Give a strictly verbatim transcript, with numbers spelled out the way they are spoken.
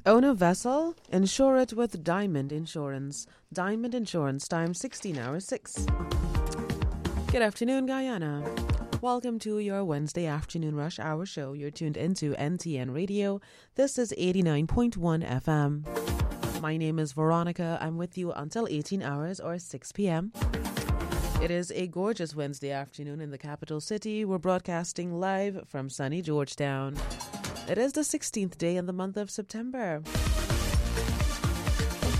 Own a vessel? Insure it with Diamond Insurance. Diamond Insurance, time sixteen hours six. Good afternoon, Guyana. Welcome to your Wednesday afternoon rush hour show. You're tuned into N T N Radio. This is eighty-nine point one F M. My name is Veronica. I'm with you until eighteen hours or six p.m. It is a gorgeous Wednesday afternoon in the capital city. We're broadcasting live from sunny Georgetown. It is the sixteenth day in the month of September.